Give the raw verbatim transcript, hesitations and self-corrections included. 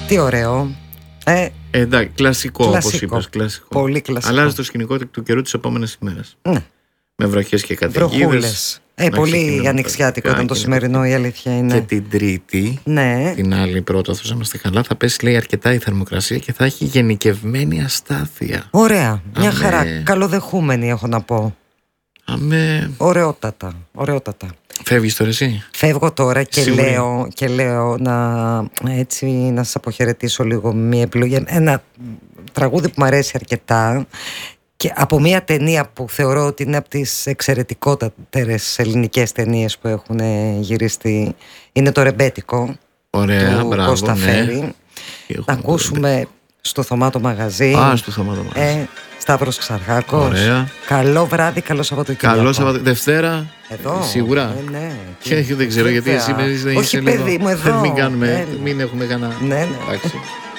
Τι ωραίο. Ε, ε, εντάξει, κλασικό, όπως είπες. Κλασικό. Πολύ κλασικό. Αλλάζει το σκηνικό του καιρού τις επόμενες ημέρες. Ναι. Με βροχές και καταιγίδες. Ε, πολύ ανοιξιάτικο ήταν το σημερινό, η αλήθεια είναι. Και την Τρίτη, ναι. την άλλη πρώτα, θα είμαστε καλά, θα πέσει, λέει, αρκετά η θερμοκρασία και θα έχει γενικευμένη αστάθεια. Ωραία. Μια Αμέ. χαρά. Καλοδεχούμενη, έχω να πω. Αμέ. Ωραιότατα. Ωραιότατα. Φεύγεις τώρα εσύ? Φεύγω τώρα και λέω, και λέω να, έτσι, να σας αποχαιρετήσω λίγο με μια επιλογή. Ένα τραγούδι που μου αρέσει αρκετά και από μια ταινία που θεωρώ ότι είναι από τις εξαιρετικότερες ελληνικές ταινίες που έχουν γυριστεί. Είναι το Ρεμπέτικο. Ωραία, του μπράβο, Κώστα ναι. Φέρη. Να ακούσουμε στο Θωμάτο Μαγαζί. Α, στο Θωμάτο Μαγαζί. Ε, Σταύρος Ξαρχάκος. Ωραία. Καλό βράδυ, καλό Σαββατοκύριακο. Καλό Σαββατοκύριακο. Δευτέρα. Εδώ. Σίγουρα. Ε, ναι. Και δεν ξέρω γιατί εσύ με όχι παιδί μου, εδώ. μην κάνουμε, μην έχουμε κανένα. Ναι, ναι. Εντάξει.